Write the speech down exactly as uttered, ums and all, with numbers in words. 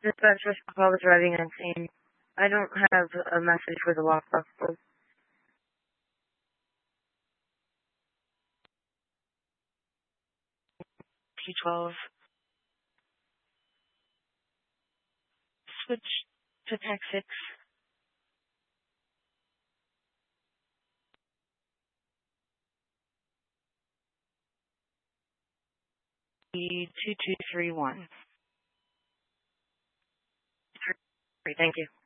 Dispatch call was driving unseen. I don't have a message for the lockbox. T twelve. Switch to Tech six. two two three one. Thank you.